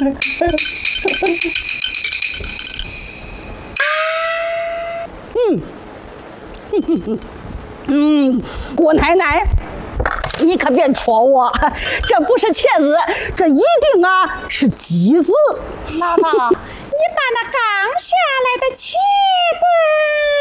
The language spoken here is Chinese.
姑奶奶，你可别戳我，这不是茄子，这一定啊是鸡子。 姥姥，你把那刚下来的茄子